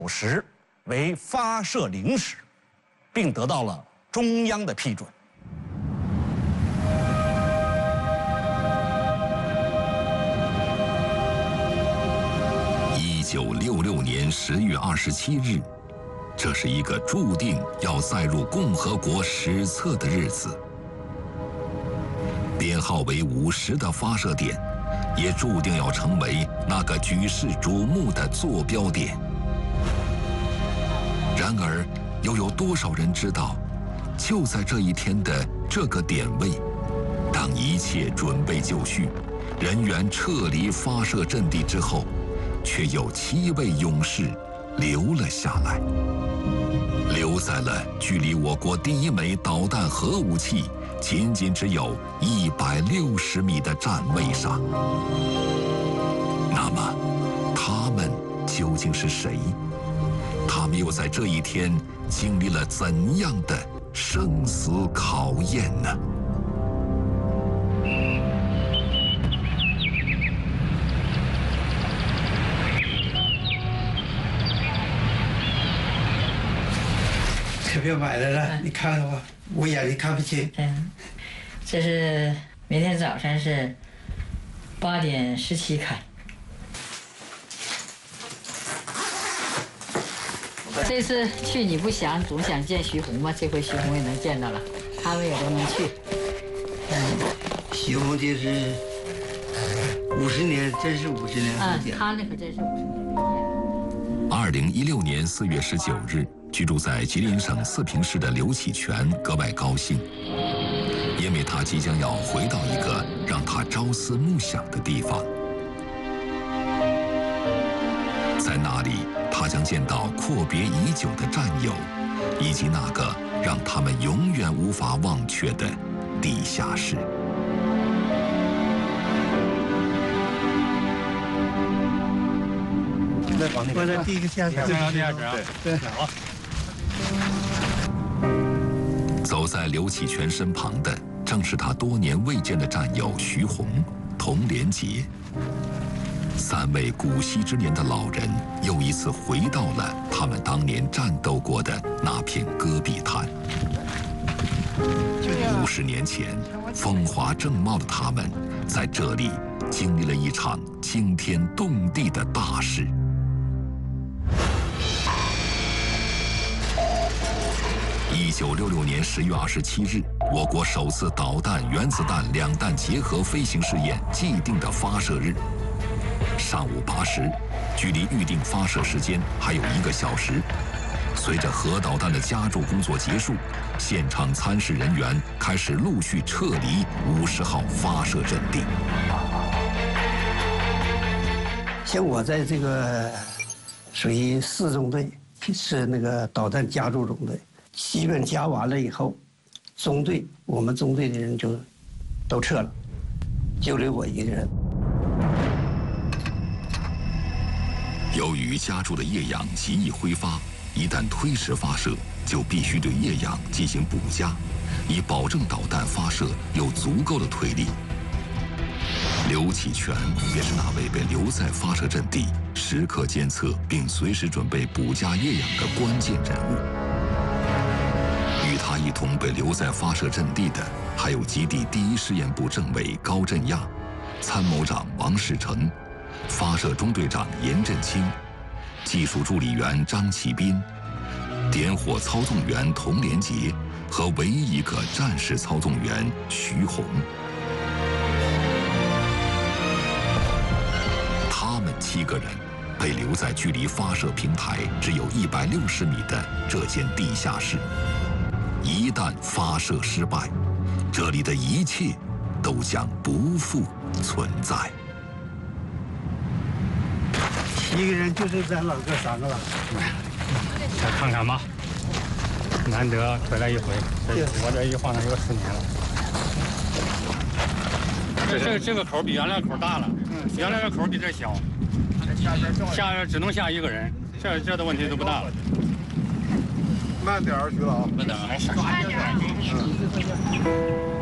时为发射领史，并得到了中央的批准。 1966年10月27日，这是一个注定要载入共和国史册的日子。编号为50的发射点，也注定要成为那个举世瞩目的坐标点。然而，又有多少人知道，就在这一天的这个点位，当一切准备就绪，人员撤离发射阵地之后，却有7位勇士留了下来，留在了距离我国第1枚导弹核武器仅只有160米的站位上。那么，他们究竟是谁？他们又在这一天经历了怎样的生死考验呢？ 特别买来了，你看看吧，我眼睛看不清。 这是明天早上是8点17开。这次去你不想总想见徐宏吗？这回徐宏也能见到了，他们也都能去。 徐宏这是50年，真是50年时间。 他那可真是50年。 2016年4月19日，居住在吉林省四平市的刘启全格外高兴，因为他即将要回到一个让他朝思暮想的地方。在那里，他将见到阔别已久的战友，以及那个让他们永远无法忘却的地下室。 我在第一个下场，对， 好。走在刘启全身旁的，正是他多年未见的战友徐宏、童连杰。3位古稀之年的老人，又一次回到了他们当年战斗过的那片戈壁滩。50年前，风华正茂的他们，在这里经历了一场惊天动地的大事。 1966年10月27日，我国首次导弹、原子弹两弹结合飞行试验既定的发射日，上午8时，距离预定发射时间还有1个小时。随着核导弹的加注工作结束，现场参试人员开始陆续撤离50号发射阵地。 像我在这个属于4中队，是那个导弹加注中队。 基本加完了以后，我们中队的人就都撤了，就留我一个人。 由于加注的液氧极易挥发，一旦推迟发射，就必须对液氧进行补加，以保证导弹发射有足够的推力。刘启全也是那位被留在发射阵地，时刻监测并随时准备补加液氧的关键人物。 与他一同被留在发射阵地的，还有基地第1试验部政委高振亚、参谋长王世成、发射中队长严振清、技术助理员张启斌、点火操纵员童连杰和唯一一个战士操纵员徐宏。他们7个人被留在距离发射平台只有160米的这间地下室。 一旦发射失败，这里的一切都将不复存在。 7个人就是咱老哥3个了， 再看看吧，难得回来一回，我这一晃有10年了。这个口比原来口大了，原来的口比这小，下只能下1个人，这的问题都不大了。 慢点儿，徐老。 慢点儿， 慢点儿。